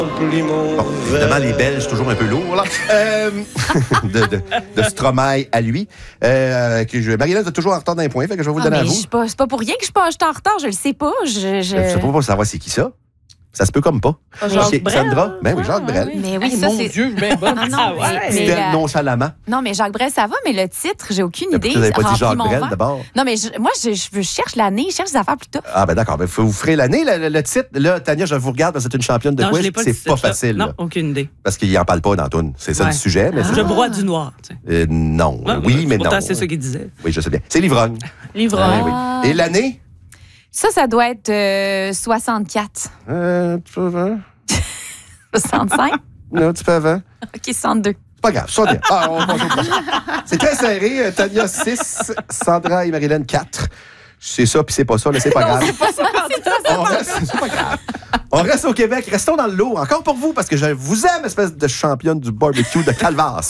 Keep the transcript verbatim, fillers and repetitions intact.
Bon, évidemment, les Belges, toujours un peu lourds, là. Euh, de, de, de Stromae à lui. Euh, que je, Marie-Hélène, t'es toujours en retard d'un point, fait que je vais vous le Ah, donner à mais vous. je suis pas- C'est pas pour rien que je suis pas- je suis en retard, je le sais pas. Je, je... Je sais pas pour savoir c'est qui ça. Ça se peut comme pas. Jacques Ok, Brel. Sandra? Ben oui, Jacques Ah, Brel. oui. Mais oui, Hey, ça, mon c'est... Dieu, je suis bien bonne. Non, non, Ah, mais- ouais. mais C'était la- nonchalamment. Non, mais Jacques Brel, ça va, mais le titre, j'ai aucune Mais idée. pourquoi vous n'avez pas dit Remplis Jacques mon Brel verre. d'abord? Non, mais je- moi, je, je cherche l'année, je cherche des affaires plus tôt. Ah, ben d'accord. Ben, vous ferez l'année, le, le, le titre. Là, Tania, je vous regarde parce que c'est une championne de Non, je quiz. l'ai pas C'est le pas titre, là. facile. Non, là, aucune idée. parce qu'il n'en parle pas dans la toune. C'est ça Ouais. le sujet. Mais c'est- Je broie du noir. tu sais. Euh, non. Ouais, oui, ouais, mais non. pourtant, c'est ça qu'il disait. Oui, je sais bien. C'est l'ivrogne. L'ivrogne. Ah, oui. Et l'année? Ça, ça doit être euh, soixante-quatre. Euh, un petit peu avant. soixante-cinq? Non, un petit peu avant. OK, soixante-deux. C'est pas grave, ça va bien. Ah, on passe au prochain. C'est très serré. Euh, Tania, six. Sandra et Marie-Hélène, quatre. C'est ça, puis c'est pas ça, mais c'est pas grave. On reste, c'est pas grave. On reste au Québec. Restons dans le lot. Encore pour vous, parce que je vous aime, espèce de championne du barbecue de Calvas.